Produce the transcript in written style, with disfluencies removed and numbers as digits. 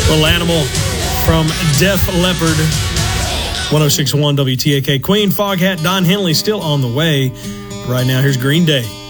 Little Animal from Def Leppard. 106.1 WTAK. Queen, Foghat, Don Henley still on the way. Right now, here's Green Day.